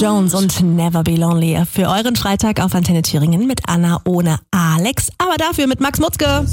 Jones und Never Be Lonely für euren Freitag auf Antenne Thüringen mit Anna ohne Alex, aber dafür mit Max Mutzke.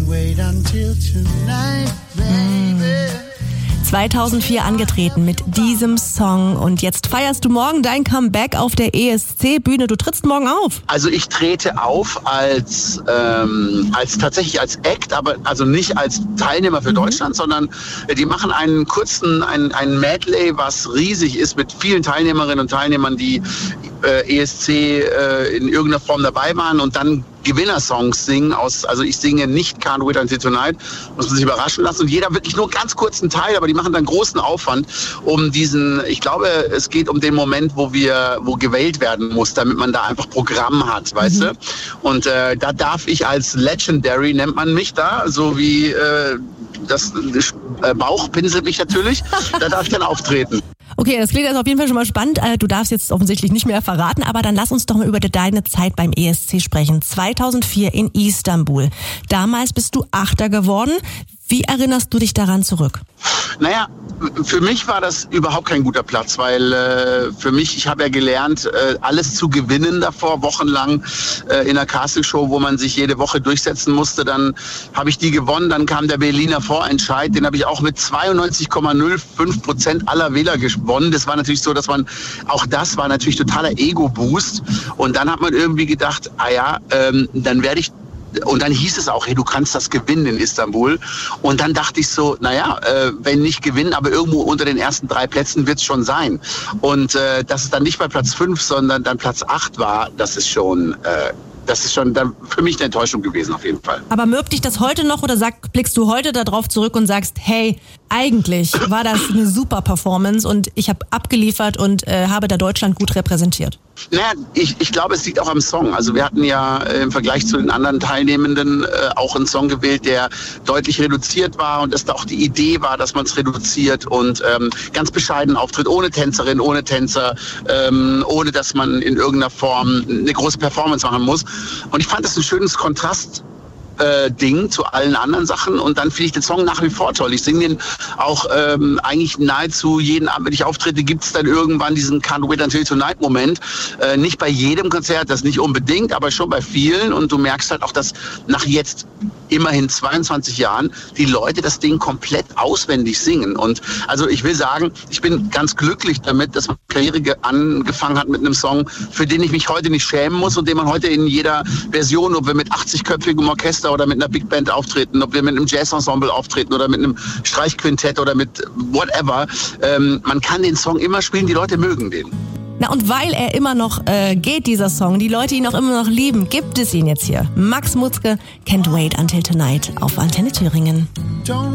2004 angetreten mit diesem Song und jetzt feierst du morgen dein Comeback auf der ESC-Bühne. Du trittst morgen auf. Also ich trete auf als tatsächlich als Act, aber also nicht als Teilnehmer für Deutschland, sondern die machen einen kurzen, ein Medley, was riesig ist mit vielen Teilnehmerinnen und Teilnehmern, die ESC in irgendeiner Form dabei waren und dann Gewinnersongs singen also ich singe nicht Can't Wait Until Tonight, muss man sich überraschen lassen und jeder wirklich nur ganz kurzen Teil, aber die machen dann großen Aufwand um ich glaube, es geht um den Moment, wo gewählt werden muss, damit man da einfach Programm hat, weißt du? Und da darf ich als Legendary, nennt man mich da, so wie das Bauch pinselt mich natürlich, da darf ich dann auftreten. Okay, das klingt also auf jeden Fall schon mal spannend. Du darfst jetzt offensichtlich nicht mehr verraten, aber dann lass uns doch mal über deine Zeit beim ESC sprechen. 2004 in Istanbul. Damals bist du Achter geworden. Wie erinnerst du dich daran zurück? Naja, für mich war das überhaupt kein guter Platz, weil für mich, ich habe ja gelernt, alles zu gewinnen davor, wochenlang in einer Castingshow, wo man sich jede Woche durchsetzen musste. Dann habe ich die gewonnen, dann kam der Berliner Vorentscheid, den habe ich auch mit 92,05% aller Wähler gewonnen. Das war natürlich so, das war natürlich totaler Ego-Boost. Und dann hat man irgendwie gedacht, dann werde ich. Und dann hieß es auch, hey, du kannst das gewinnen in Istanbul. Und dann dachte ich so, wenn nicht gewinnen, aber irgendwo unter den ersten 3 Plätzen wird es schon sein. Und dass es dann nicht bei Platz 5, sondern dann Platz 8 war, das ist schon dann für mich eine Enttäuschung gewesen auf jeden Fall. Aber mürbt dich das heute noch oder blickst du heute darauf zurück und sagst, hey, eigentlich war das eine super Performance und ich habe abgeliefert und habe da Deutschland gut repräsentiert? Naja, ich glaube, es liegt auch am Song. Also wir hatten ja im Vergleich zu den anderen Teilnehmenden auch einen Song gewählt, der deutlich reduziert war und dass da auch die Idee war, dass man es reduziert und ganz bescheiden auftritt, ohne Tänzerin, ohne Tänzer, ohne dass man in irgendeiner Form eine große Performance machen muss. Und ich fand das ein schönes Ding zu allen anderen Sachen und dann finde ich den Song nach wie vor toll. Ich singe den auch eigentlich nahezu jeden Abend, wenn ich auftrete, gibt es dann irgendwann diesen Can't Wait Until Tonight Moment. Nicht bei jedem Konzert, das nicht unbedingt, aber schon bei vielen und du merkst halt auch, dass nach jetzt immerhin 22 Jahren die Leute das Ding komplett auswendig singen und also ich will sagen, ich bin ganz glücklich damit, dass meine Karriere angefangen hat mit einem Song, für den ich mich heute nicht schämen muss und den man heute in jeder Version, ob wir mit 80-köpfigem Orchester oder mit einer Big Band auftreten, ob wir mit einem Jazz-Ensemble auftreten oder mit einem Streichquintett oder mit whatever. Man kann den Song immer spielen, die Leute mögen den. Na und weil er immer noch geht, dieser Song, die Leute ihn auch immer noch lieben, gibt es ihn jetzt hier. Max Mutzke, Can't Wait Until Tonight auf Antenne Thüringen.